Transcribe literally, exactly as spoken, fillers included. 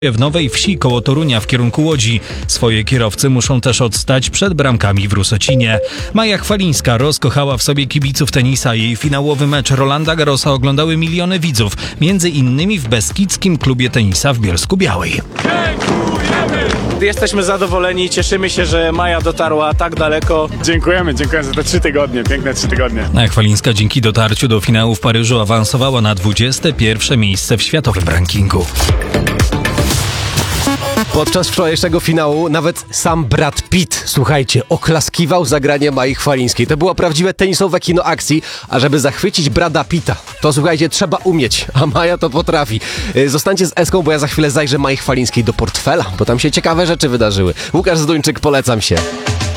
W Nowej Wsi koło Torunia w kierunku Łodzi. Swoje kierowcy muszą też odstać przed bramkami w Rusocinie. Maja Chwalińska rozkochała w sobie kibiców tenisa. Jej finałowy mecz Rolanda Garrosa oglądały miliony widzów, między innymi w Beskidzkim Klubie Tenisa w Bielsku-Białej. Jesteśmy zadowoleni, cieszymy się, że Maja dotarła tak daleko. Dziękujemy, dziękuję za te trzy tygodnie, piękne trzy tygodnie. Maja Chwalińska dzięki dotarciu do finału w Paryżu awansowała na dwudzieste pierwsze miejsce w światowym rankingu. Podczas wczorajszego finału nawet sam Brad Pitt, słuchajcie, oklaskiwał zagranie Mai Chwalińskiej. To było prawdziwe tenisowe kino akcji, a żeby zachwycić Brada Pitta, to słuchajcie, trzeba umieć, a Maja to potrafi. Zostańcie z Eską, bo ja za chwilę zajrzę Mai Chwalińskiej do portfela, bo tam się ciekawe rzeczy wydarzyły. Łukasz Zduńczyk, polecam się.